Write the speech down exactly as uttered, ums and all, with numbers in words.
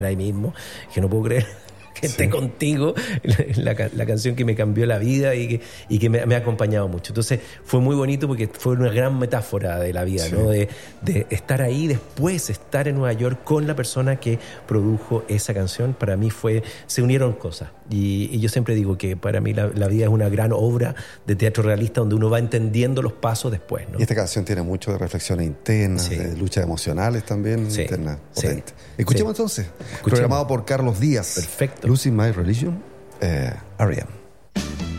ahí mismo, que no puedo creer que esté sí. contigo, la, la canción que me cambió la vida y que, y que me, me ha acompañado mucho. Entonces fue muy bonito porque fue una gran metáfora de la vida, sí. ¿no? De, de estar ahí, después estar en Nueva York con la persona que produjo esa canción. Para mí fue, se unieron cosas. Y, y yo siempre digo que para mí la, la vida es una gran obra de teatro realista donde uno va entendiendo los pasos después, ¿no? Y esta canción tiene mucho de reflexiones internas, sí. de luchas emocionales también, sí. internas, potentes. Sí. Escuchemos sí. entonces, Escuchemos. Programado por Carlos Díaz. Perfecto. Losing My Religion, eh, R E M.